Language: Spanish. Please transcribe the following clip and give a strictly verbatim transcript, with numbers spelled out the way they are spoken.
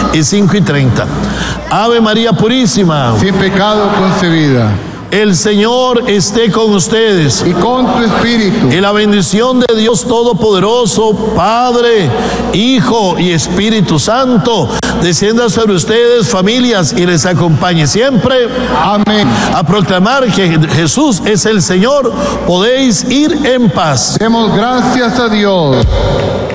y cinco y treinta. Ave María Purísima, sin pecado concebida. El Señor esté con ustedes. Y con tu espíritu. Y la bendición de Dios Todopoderoso, Padre, Hijo y Espíritu Santo, descienda sobre ustedes, familias, y les acompañe siempre. Amén. A proclamar que Jesús es el Señor, podéis ir en paz. Demos gracias a Dios.